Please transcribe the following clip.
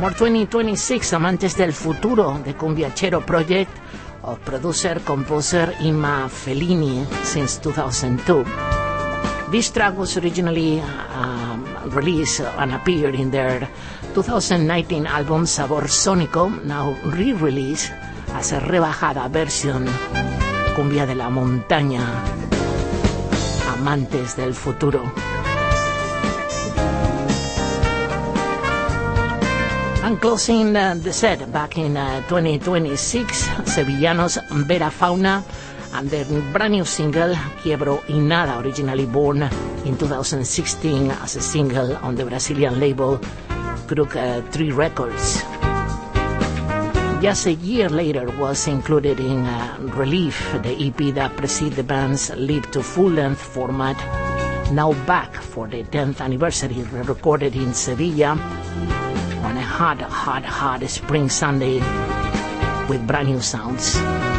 More 2026, Amantes del Futuro, the Cumbiachero project of producer-composer Ima Fellini since 2002. This track was originally released and appeared in their 2019 album Sabor Sónico, now re-released as a rebajada version, Cumbia de la Montaña, Amantes del Futuro. And closing the set back in 2026, Sevillanos Vera Fauna and their brand new single, Quiebro y Nada, originally born in 2016 as a single on the Brazilian label Crook 3 Records. Just a year later was included in Relief, the EP that preceded the band's leap to full-length format, now back for the 10th anniversary, recorded in Sevilla on a hot spring Sunday with brand new sounds.